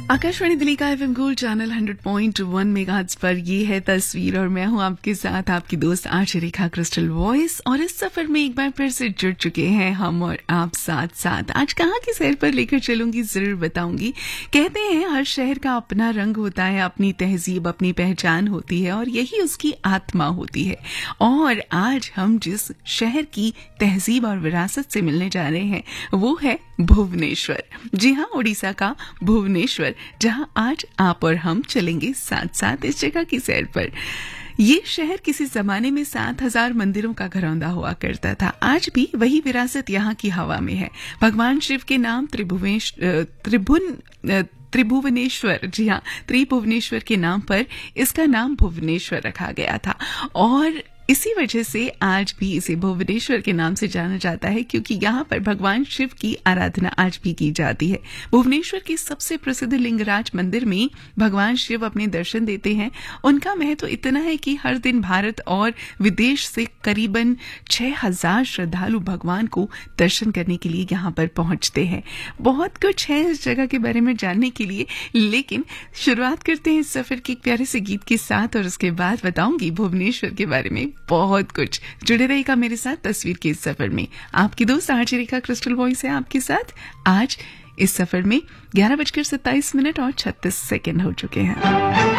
आकाशवाणी दिल्ली का FM gold channel 100.1 megahertz पर ये है तस्वीर और मैं हूं आपके साथ आपकी दोस्त आरजे रेखा क्रिस्टल वॉइस। और इस सफर में एक बार फिर से जुड़ चुके हैं हम और आप साथ साथ। आज कहाँ की सैर पर लेकर चलूंगी जरूर बताऊंगी। कहते हैं हर शहर का अपना रंग होता है, अपनी तहजीब अपनी पहचान होती है और यही उसकी आत्मा होती है। और आज हम जिस शहर की तहजीब और विरासत से मिलने जा रहे हैं वो है भुवनेश्वर। जी हाँ, उड़ीसा का भुवनेश्वर, जहां आज आप और हम चलेंगे साथ साथ इस जगह की सैर पर। ये शहर किसी जमाने में 7,000 मंदिरों का घरौंदा हुआ करता था। आज भी वही विरासत यहाँ की हवा में है। भगवान शिव के नाम त्रिभुवनेश्वर, जी हाँ, त्रिभुवनेश्वर के नाम पर इसका नाम भुवनेश्वर रखा गया था और इसी वजह से आज भी इसे भुवनेश्वर के नाम से जाना जाता है, क्योंकि यहाँ पर भगवान शिव की आराधना आज भी की जाती है। भुवनेश्वर के सबसे प्रसिद्ध लिंगराज मंदिर में भगवान शिव अपने दर्शन देते हैं। उनका महत्व इतना है कि हर दिन भारत और विदेश से करीबन 6,000 श्रद्धालु भगवान को दर्शन करने के लिए यहाँ पर पहुंचते हैं। बहुत कुछ है इस जगह के बारे में जानने के लिए, लेकिन शुरुआत करते हैं इस सफर के एक प्यारे से गीत के साथ और उसके बाद बताऊंगी भुवनेश्वर के बारे में बहुत कुछ। जुड़े रहेगा मेरे साथ तस्वीर के इस सफर में। आपकी दोस्त आरजे रेखा क्रिस्टल वॉइस है आपके साथ। आज इस सफर में 11:27 और 36 सेकंड हो चुके हैं।